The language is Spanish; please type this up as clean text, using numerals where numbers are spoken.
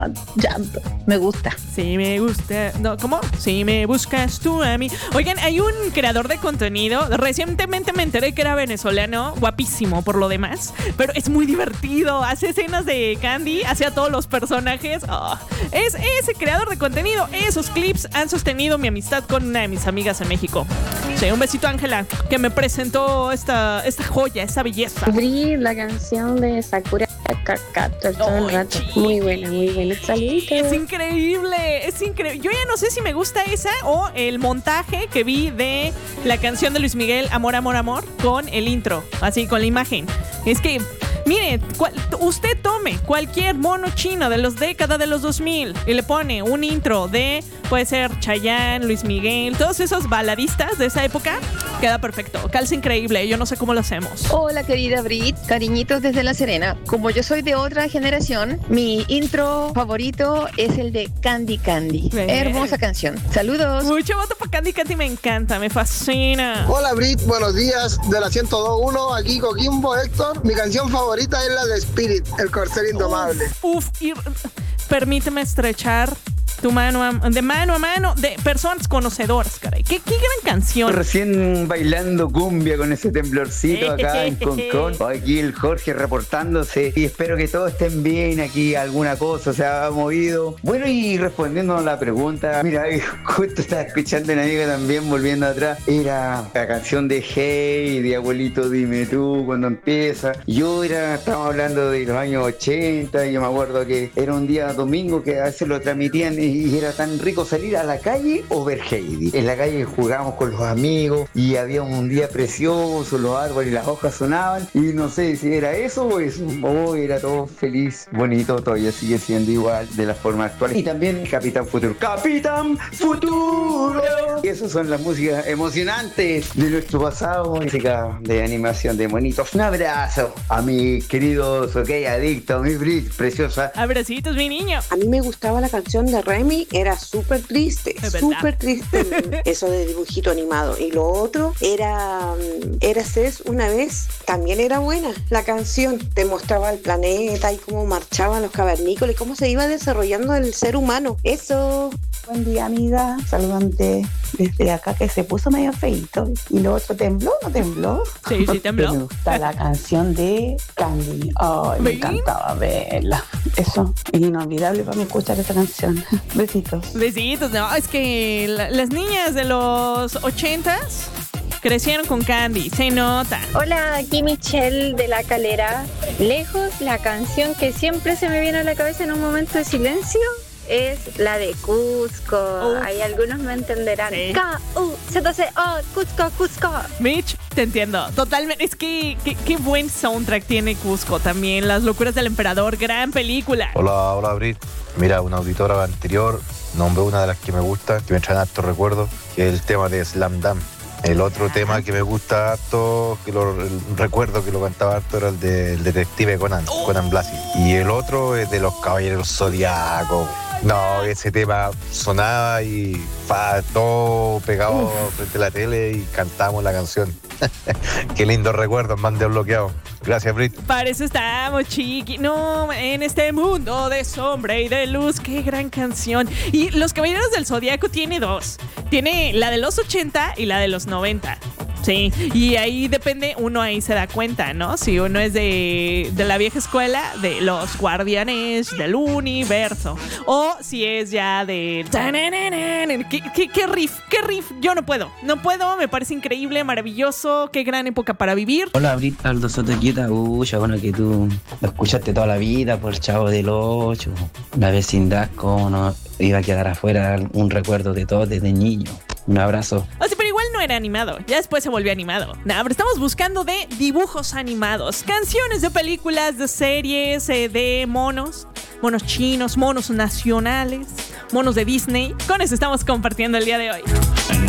Jump. Me gusta. Sí, me gusta. No, ¿cómo? Sí, me buscas tú a mí. Oigan, hay un creador de contenido. Recientemente me enteré que era venezolano. Guapísimo por lo demás. Pero es muy divertido. Hace escenas de Candy. Hace a todos los personajes. Oh, es ese creador de contenido. Esos clips han sostenido mi amistad con una de mis amigas en México. Sí, un besito, Ángela, que me presentó esta joya, esta belleza. Bri, la canción de Sakura Card todo el rato. Muy buena, muy buena. Saluditos. Es increíble, es increíble. Yo ya no sé si me gusta esa o el montaje que vi de la canción de Luis Miguel, Amor, Amor, Amor, con el intro, así, con la imagen. Es que, mire, usted tome cualquier mono chino de los décadas de los 2000 y le pone un intro de, puede ser Chayanne, Luis Miguel, todos esos baladistas de esa época, queda perfecto, calza increíble, yo no sé cómo lo hacemos. Hola querida Brit, cariñitos desde La Serena. Como yo soy de otra generación, mi intro favorito es el de Candy Candy. Hermosa canción. Saludos. Mucho voto para Candy Candy, me encanta, me fascina. Hola Brit, buenos días, de la 102.1, aquí Coquimbo, Héctor. Mi canción favorita es la de Spirit, el corcel indomable. Y permíteme estrechar tu mano a mano de personas conocedoras, caray. Qué gran canción. Recién bailando cumbia con ese temblorcito acá en Concón. Aquí el Jorge reportándose y espero que todos estén bien aquí, alguna cosa se ha movido. Bueno, y respondiendo a la pregunta, mira, justo estaba escuchando una amiga también, volviendo atrás, era la canción de Hey, de Abuelito Dime Tú, cuando empieza. Estábamos hablando de los años 80, y yo me acuerdo que era un día domingo que a veces lo transmitían y era tan rico salir a la calle o ver Heidi. En la calle jugábamos con los amigos y había un día precioso, los árboles y las hojas sonaban y no sé si era eso o eso. Era todo feliz, bonito, todavía sigue siendo igual de la forma actual. Y también Capitán Futuro. ¡Capitán Futuro! Y esas son las músicas emocionantes de nuestro pasado, música de animación de monitos. Un abrazo a mis queridos, adictos, mi Brit, preciosa. Abracitos, mi niño. A mí me gustaba la canción de Remy, era súper triste, eso de dibujito animado. Y lo otro era Érase una vez, también era buena la canción, te mostraba el planeta y cómo marchaban los cavernícolas y cómo se iba desarrollando el ser humano. Eso. Buen día, amiga, saludante desde acá, que se puso medio feito. Y lo otro, ¿tembló o no tembló? Sí, tembló. Me gusta la canción de Candy. Ay, me encantaba verla. Eso, es inolvidable para mí escuchar esa canción. Besitos. Besitos, no, es que las niñas de los 80s crecieron con Candy, se nota. Hola, aquí Michelle de La Calera. Lejos, la canción que siempre se me viene a la cabeza en un momento de silencio es la de Cusco. Ahí algunos me entenderán. Sí. K-U-Z-C-O, Cusco. Mitch, te entiendo totalmente. Es que qué buen soundtrack tiene Cusco también. Las locuras del emperador, gran película. Hola Brit. Mira, una auditora anterior nombró una de las que me gusta, que me traen hartos recuerdos, que es el tema de Slam Dunk. El otro tema que me gusta harto, recuerdo que lo cantaba harto, era el del detective Conan Blasi. Y el otro es de los Caballeros Zodiacos. No, ese tema sonaba y todo pegado frente a la tele y cantábamos la canción. Qué lindos recuerdos me han desbloqueado. Gracias, Brit. Para eso estamos, chiqui. No, en este mundo de sombra y de luz, qué gran canción. Y Los Caballeros del Zodiaco tiene dos. Tiene la de los 80 y la de los 90. Sí, y ahí depende, uno ahí se da cuenta, ¿no? Si uno es de la vieja escuela, de los Guardianes del Universo, o si es ya de... ¿Qué riff? Yo no puedo, me parece increíble, maravilloso, qué gran época para vivir. Hola, Brit, Aldo Sotoquita, bueno, que tú lo escuchaste toda la vida por Chavo del 8, la vecindad, cómo no iba a quedar afuera un recuerdo de todo desde niño. Un abrazo. O sea, pero igual no era animado. Ya después se volvió animado. Pero estamos buscando de dibujos animados. Canciones de películas, de series, de monos. Monos chinos, monos nacionales, monos de Disney. Con eso estamos compartiendo el día de hoy.